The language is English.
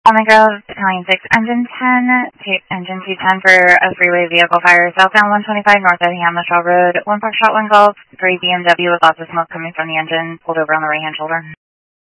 Grove, Battalion 6, Engine 10, tape Engine 210 for a freeway vehicle fire southbound 125 north of Hamlet Shaw Road. 1 Foxtrot, 1 Golf, 3 BMW with lots of smoke coming from the engine, pulled over on the right-hand shoulder.